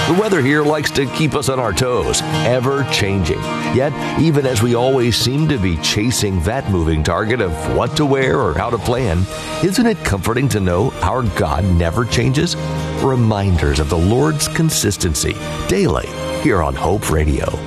The weather here likes to keep us on our toes, ever changing. Yet, even as we always seem to be chasing that moving target of what to wear or how to plan, isn't it comforting to know our God never changes? Reminders of the Lord's consistency daily here on Hope Radio.